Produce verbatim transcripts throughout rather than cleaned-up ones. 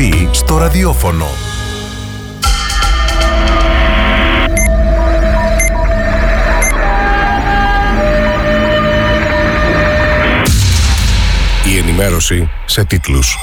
εσύ στο ραδιόφωνο. Η ενημέρωση σε τίτλους.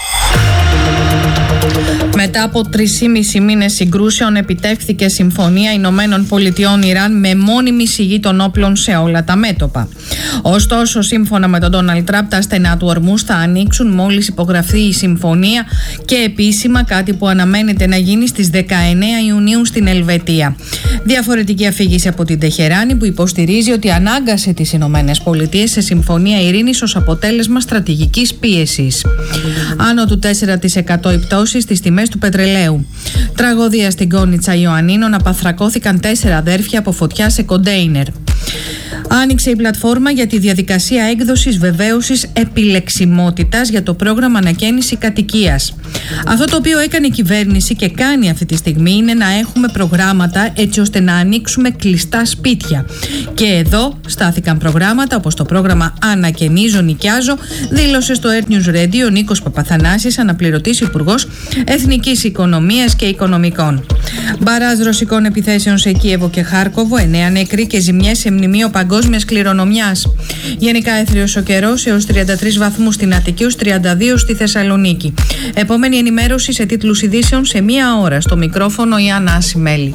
Μετά από τρεισήμισι μήνες συγκρούσεων επιτεύχθηκε συμφωνία Ηνωμένων Πολιτειών Ιράν με μόνιμη σιγή των όπλων σε όλα τα μέτωπα. Ωστόσο, σύμφωνα με τον Ντόναλντ Τραμπ, τα στενά του ορμούς θα ανοίξουν μόλις υπογραφεί η συμφωνία και επίσημα, κάτι που αναμένεται να γίνει στις δεκαεννέα Ιουνίου στην Ελβετία. Διαφορετική αφήγηση από την Τεχεράνη, που υποστηρίζει ότι ανάγκασε τις Ηνωμένες Πολιτείες σε συμφωνία ειρήνης ως αποτέλεσμα στρατηγικής πίεσης. Άνω του τέσσερα τοις εκατό οι πτώσεις στις τιμές του πετρελαίου. Τραγωδία στην Κόνιτσα Ιωαννίνων, απαθρακώθηκαν τέσσερα αδέρφια από φωτιά σε κοντέινερ. Άνοιξε η πλατφόρμα για τη διαδικασία έκδοσης βεβαίωσης επιλεξιμότητας για το πρόγραμμα ανακαίνιση κατοικίας. Αυτό το οποίο έκανε η κυβέρνηση και κάνει αυτή τη στιγμή είναι να έχουμε προγράμματα έτσι ώστε να ανοίξουμε κλειστά σπίτια. Και εδώ στάθηκαν προγράμματα όπως το πρόγραμμα Ανακαινίζω, Νοικιάζω, δήλωσε στο Air News Radio ο Νίκος Παπαθανάσης, αναπληρωτής Υπουργός Εθνικής Οικονομίας και Οικονομικών. Μπαράζ ρωσικών επιθέσεων σε Κίεβο και Χάρκοβο, εννέα νεκροί και ζημιές σε μνημείο παγκόσμιας κληρονομιάς. Γενικά έθριος ο καιρός έως τριάντα τρεις βαθμούς στην Αττική, έως τριάντα δύο στη Θεσσαλονίκη. Επόμενη ενημέρωση σε τίτλους ειδήσεων σε μία ώρα. Στο μικρόφωνο η Άννα Ασημέλη.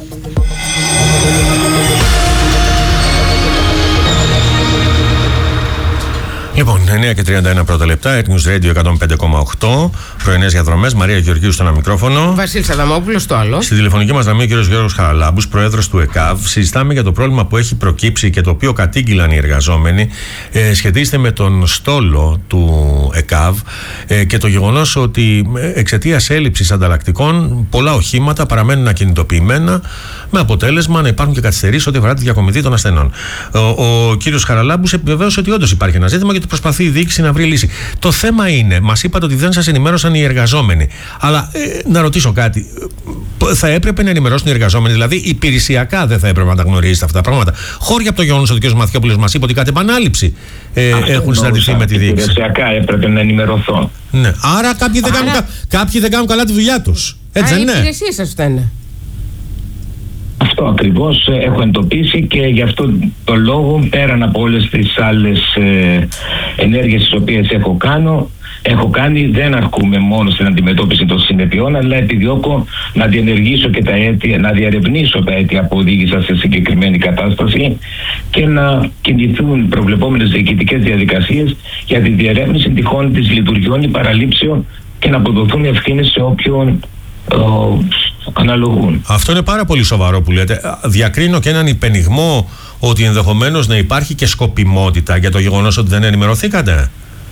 Λοιπόν, εννέα και τριάντα ένα πρώτα λεπτά, Air News Radio εκατόν πέντε κόμμα οκτώ, πρωινές διαδρομές, Μαρία Γεωργίου στο ένα μικρόφωνο. Βασίλης Αδαμόπουλος στο άλλο. Στη τηλεφωνική μας γραμμή ο κύριος Γιώργος Χαραλάμπους, πρόεδρος του ΕΚΑΒ. Συζητάμε για το πρόβλημα που έχει προκύψει και το οποίο κατήγγειλαν οι εργαζόμενοι. Ε, σχετίζεται με τον στόλο του ΕΚΑΒ ε, και το γεγονός ότι εξαιτίας έλλειψης ανταλλακτικών πολλά οχήματα παραμένουν ακινητοποιημένα, με αποτέλεσμα να υπάρχουν και καθυστερήσεις ό,τι αφορά τη διακομιδή των ασθενών. Ο, ο κύριος Χαραλάμπους επιβεβαίωσε ότι όντως υπάρχει ένα ζήτημα και το προσπαθεί η διοίκηση να βρει λύση. Το θέμα είναι, μας είπατε ότι δεν σας ενημέρωσαν οι εργαζόμενοι. Αλλά ε, να ρωτήσω κάτι. Θα έπρεπε να ενημερώσουν οι εργαζόμενοι, δηλαδή υπηρεσιακά δεν θα έπρεπε να τα γνωρίζετε αυτά τα πράγματα. Χώρια από το γεγονός ότι ο κ. Μαθιόπουλος μας είπε ότι κατ' επανάληψη ε, έχουν συναντηθεί με τη διοίκηση. Υπηρεσιακά έπρεπε να ενημερωθώ. Ναι. Άρα κάποιοι δεν, Άρα... Κάνουν, κάποιοι δεν κάνουν καλά τη δουλειά τους. Έτσι δεν είναι? Οι υπηρεσίες σας φταίνε. Αυτό ακριβώς έχω εντοπίσει και γι' αυτό το λόγο, πέραν από όλες τις άλλες ε, ενέργειες τις οποίες έχω κάνω, έχω κάνει, δεν αρκούμε μόνο στην αντιμετώπιση των συνεπειών, αλλά επιδιώκω να διενεργήσω και τα αίτια, να διαρευνήσω τα αίτια που οδήγησαν σε συγκεκριμένη κατάσταση και να κινηθούν προβλεπόμενες διοικητικές διαδικασίες για τη διερεύνηση τυχόν της λειτουργιών ή παραλήψεων και να αποδοθούν ευθύνες σε όποιον ο, αναλογούν. Αυτό είναι πάρα πολύ σοβαρό που λέτε. Διακρίνω και έναν υπενιγμό ότι ενδεχομένως να υπάρχει και σκοπιμότητα για το γεγονός ότι δεν ενημερωθήκατε.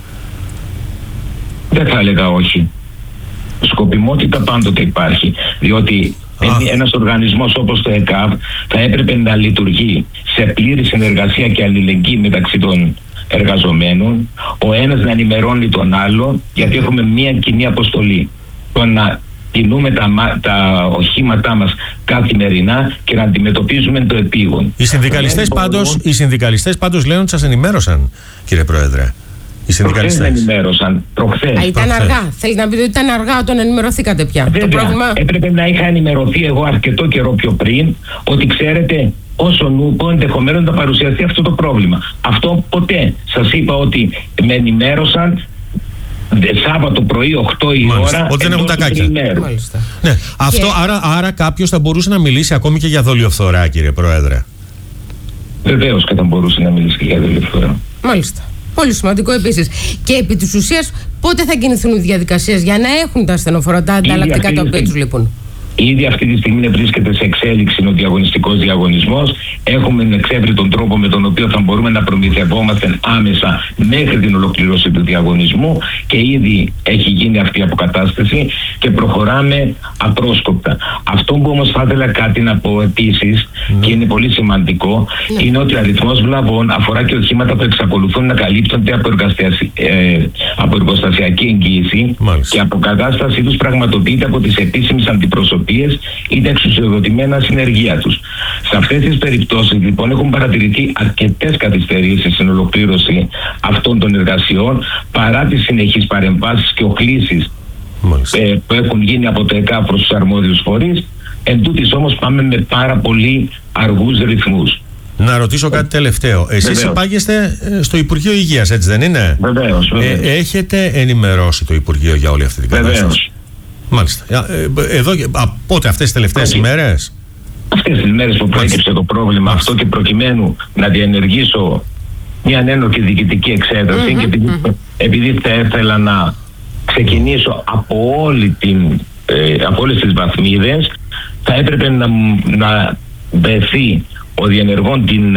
Δεν θα έλεγα όχι. Σκοπιμότητα πάντοτε υπάρχει. Διότι Α. ένας οργανισμός όπως το ΕΚΑΒ θα έπρεπε να λειτουργεί σε πλήρη συνεργασία και αλληλεγγύη μεταξύ των εργαζομένων, ο ένας να ενημερώνει τον άλλο, γιατί έχουμε μία κοινή αποστολή. Το να κινούμε τα, τα οχήματά μας καθημερινά και να αντιμετωπίζουμε το επίγον. Οι συνδικαλιστές πάντως, οι συνδικαλιστές πάντως λένε ότι σας ενημέρωσαν, κύριε Πρόεδρε. Οι συνδικαλιστές δεν ενημέρωσαν. Προχθές. Α, ήταν προχθές. αργά. Θέλετε να πείτε ότι ήταν αργά όταν ενημερωθήκατε πια? Βέβαια, το πρόβλημα... έπρεπε να είχα ενημερωθεί εγώ αρκετό καιρό πιο πριν ότι ξέρετε όσο νούπο ενδεχομένως να παρουσιαστεί αυτό το πρόβλημα. Αυτό ποτέ. Σας είπα ότι με ενημέρωσαν Σάββατο πρωί οκτώ η Μάλιστα. ώρα. Ότι δεν έχουν τα κάκια. Ναι. Αυτό, άρα, άρα κάποιος θα μπορούσε να μιλήσει ακόμη και για δολιοφθορά, κύριε Πρόεδρε. Βεβαίως και θα μπορούσε να μιλήσει και για δολιοφθορά. Μάλιστα. Πολύ σημαντικό επίσης. Και επί της ουσίας, πότε θα κινηθούν οι διαδικασίες για να έχουν τα ασθενοφόρα τα ανταλλακτικά τα οποία τους λείπουν? Ήδη αυτή τη στιγμή βρίσκεται σε εξέλιξη ο διαγωνιστικός διαγωνισμός. Έχουμε εξεύρει τον τρόπο με τον οποίο θα μπορούμε να προμηθευόμαστε άμεσα μέχρι την ολοκληρώση του διαγωνισμού και ήδη έχει γίνει αυτή η αποκατάσταση και προχωράμε απρόσκοπτα. Αυτό που όμως θα ήθελα κάτι να πω επίσης, mm. και είναι πολύ σημαντικό, mm. είναι ότι ο αριθμός βλαβών αφορά και οχήματα που εξακολουθούν να καλύπτονται από, ε, από εργοστασιακή εγγύηση mm. και αποκατάστασή τους πραγματοποιείται από τις επίσημες αντιπροσωπείες ή τα εξουσιοδοτημένα συνεργεία τους. Σε αυτές τις περιπτώσεις λοιπόν έχουν παρατηρηθεί αρκετές καθυστερήσεις στην ολοκλήρωση αυτών των εργασιών παρά τις συνεχείς παρεμβάσεις και οχλήσεις ε, που έχουν γίνει από το ΕΚΑΒ προς τους αρμόδιους φορείς. Εν τούτης όμως πάμε με πάρα πολύ αργούς ρυθμούς. Να ρωτήσω κάτι τελευταίο. Εσείς Βεβαίως. Υπάγεστε στο Υπουργείο Υγείας, έτσι δεν είναι? Βεβαίως, βεβαίως. Ε, έχετε ενημερώσει το Υπουργείο για όλη αυτή την κατάσταση? Βεβαίως. Μάλιστα. Ε, εδώ, από πότε, αυτές τις τελευταίες Όχι. ημέρες? Αυτές τις μέρες που προέκυψε το πρόβλημα αυτό και προκειμένου να διενεργήσω μια ανένοχη διοικητική εξέταση Mm-hmm, και επειδή, mm-hmm. επειδή θα ήθελα να ξεκινήσω από, όλη την, ε, από όλες τις βαθμίδες, θα έπρεπε να, να βρεθεί ο διενεργών την,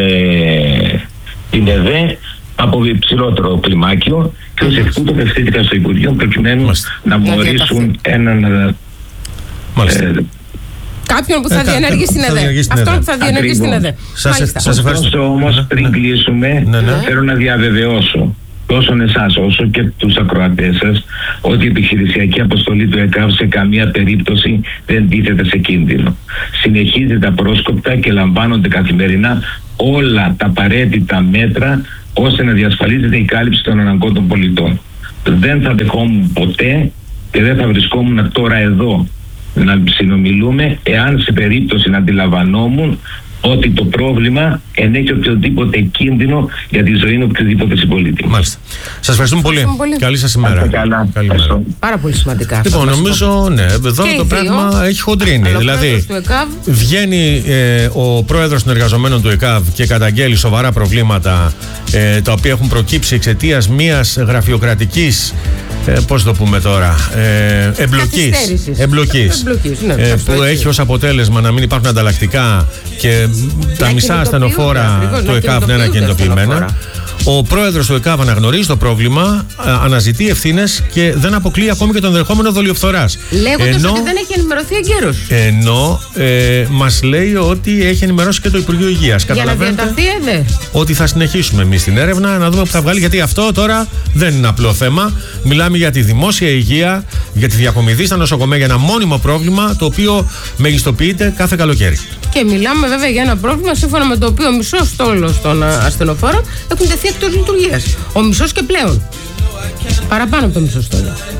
ε, την ΕΔΕ από υψηλότερο κλιμάκιο και ως εκ τούτου απευθύνθηκα στο Υπουργείο προκειμένου Μάλιστα. να μου ορίσουν έναν Μάλιστα. ε, Κάποιον που θα Ε, κα- διενεργεί κα- στην θα ΕΔΕ. διενεργεί στην Αυτόν ΕΔΕ. που θα διενεργεί στην Ακριβώς. ΕΔΕ. Σας- Μάλιστα. σας ευχαριστώ. Ωστόσο όμως Ναι, πριν ναι. κλείσουμε, Ναι, ναι. θέλω να διαβεβαιώσω τόσο εσάς όσο και τους ακροατές σας ότι η επιχειρησιακή αποστολή του ΕΚΑΒ σε καμία περίπτωση δεν τίθεται σε κίνδυνο. Συνεχίζεται απρόσκοπτα και λαμβάνονται καθημερινά όλα τα απαραίτητα μέτρα ώστε να διασφαλίζεται η κάλυψη των αναγκών των πολιτών. Δεν θα δεχόμουν ποτέ και δεν θα βρισκόμουν τώρα εδώ να συνομιλούμε εάν σε περίπτωση να αντιλαμβανόμουν ότι το πρόβλημα ενέχει οποιοδήποτε κίνδυνο για τη ζωή είναι οποιοδήποτε συμπολίτη. Μάλιστα. Σας ευχαριστούμε πολύ. Ευχαριστούμε πολύ. Καλή σας ημέρα. Να είστε καλά. Καλημέρα. Ευχαριστώ. Πάρα πολύ σημαντικά. αυτά Λοιπόν, που μας νομίζω, ναι, εδώ Και το οι πράγμα δύο, έχει χοντρίνει. αλλά ο Δηλαδή, πρόεδρος του ΕΚΑΒ βγαίνει ε, ο πρόεδρος των εργαζομένων του ΕΚΑΒ και καταγγέλει σοβαρά προβλήματα ε, τα οποία έχουν προκύψει εξαιτίας μιας γραφειοκρατικής, ε, πώς το πούμε τώρα, ε, εμπλοκής, Καθυστέρησης. εμπλοκής, Εμπλοκής, ναι, ε, αυτό που έτσι. έχει ως αποτέλεσμα να μην υπάρχουν ανταλλακτικά και τα μισά κινητοποιούνται, ασθενοφόρα ακριβώς, του να ΕΚΑΒ να είναι κινητοποιούνται κινητοποιημένα. ασθενοφόρα. Ο πρόεδρος του ΕΚΑΒ αναγνωρίζει το πρόβλημα, α, αναζητεί ευθύνες και δεν αποκλείει ακόμη και τον ενδεχόμενο δολιοφθοράς. Λέγοντας Ενώ- ότι δεν έχει ενημερωθεί εγκαίρως. ενώ ε, μας λέει ότι έχει ενημερώσει και το Υπουργείο Υγείας. Για να Καταλαβαίνετε διαταθεί ΕΔΕ. ότι θα συνεχίσουμε εμείς την έρευνα να δούμε που θα βγάλει, γιατί αυτό τώρα δεν είναι απλό θέμα. Μιλάμε για τη δημόσια υγεία, για τη διακομιδή στα νοσοκομεία, για ένα μόνιμο πρόβλημα το οποίο μεγιστοποιείται κάθε καλοκαίρι. Και μιλάμε βέβαια για ένα πρόβλημα σύμφωνα με το οποίο ο μισός στόλος των α, ασθενοφόρων έχουν τεθεί εκτός λειτουργίας. Ο μισός και πλέον. Παραπάνω από το μισό στόλο.